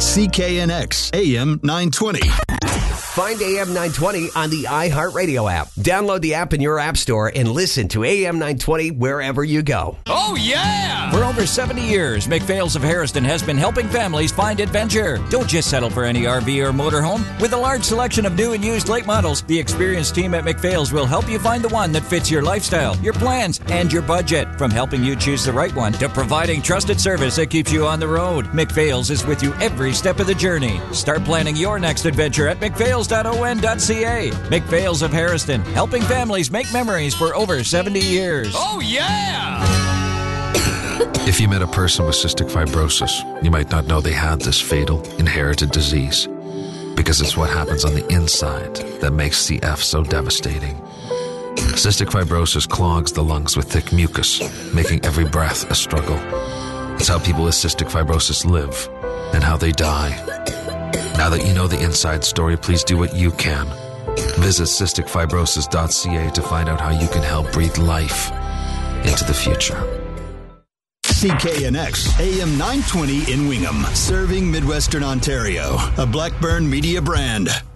CKNX AM 920. Find AM 920 on the iHeartRadio app. Download the app in your app store and listen to AM 920 wherever you go. Oh, yeah! For over 70 years, McPhail's of Harrison has been helping families find adventure. Don't just settle for any RV or motorhome. With a large selection of new and used late models, the experienced team at McPhail's will help you find the one that fits your lifestyle, your plans, and your budget. From helping you choose the right one to providing trusted service that keeps you on the road, McPhail's is with you every step of the journey. Start planning your next adventure at McPhail's.on.ca. McPhail's of Harrison, helping families make memories for over 70 years. Oh, yeah! If you met a person with cystic fibrosis, you might not know they had this fatal, inherited disease. Because it's what happens on the inside that makes CF so devastating. Cystic fibrosis clogs the lungs with thick mucus, making every breath a struggle. It's how people with cystic fibrosis live and how they die. Now that you know the inside story, please do what you can. Visit cysticfibrosis.ca to find out how you can help breathe life into the future. CKNX AM 920 in Wingham, serving Midwestern Ontario, a Blackburn Media brand.